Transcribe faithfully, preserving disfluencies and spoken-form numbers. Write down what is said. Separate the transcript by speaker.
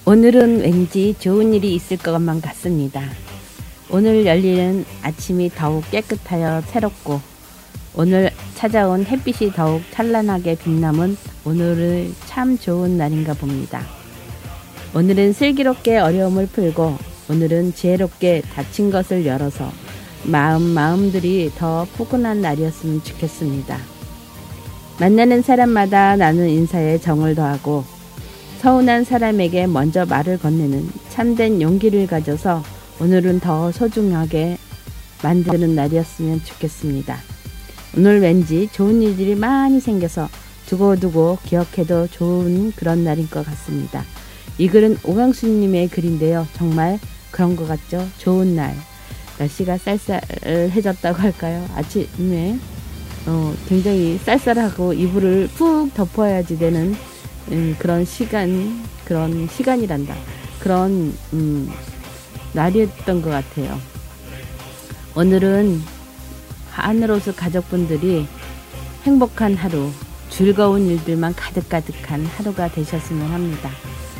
Speaker 1: 오늘은 왠지 좋은 일이 있을 것만 같습니다. 오늘 열리는 아침이 더욱 깨끗하여 새롭고 오늘 찾아온 햇빛이 더욱 찬란하게 빛남은 오늘은 참 좋은 날인가 봅니다. 오늘은 슬기롭게 어려움을 풀고 오늘은 지혜롭게 닫힌 것을 열어서 마음 마음들이 더 포근한 날이었으면 좋겠습니다. 만나는 사람마다 나는 인사에 정을 더하고 서운한 사람에게 먼저 말을 건네는 참된 용기를 가져서 오늘은 더 소중하게 만드는 날이었으면 좋겠습니다. 오늘 왠지 좋은 일들이 많이 생겨서 두고두고 기억해도 좋은 그런 날인 것 같습니다. 이 글은 오광수님의 글인데요. 정말 그런 것 같죠? 좋은 날. 날씨가 쌀쌀해졌다고 할까요? 아침에 어, 굉장히 쌀쌀하고 이불을 푹 덮어야지 되는 음, 그런 시간, 그런 시간이란다. 그런 음, 날이었던 것 같아요. 오늘은 하늘옷을 가족분들이 행복한 하루, 즐거운 일들만 가득가득한 하루가 되셨으면 합니다.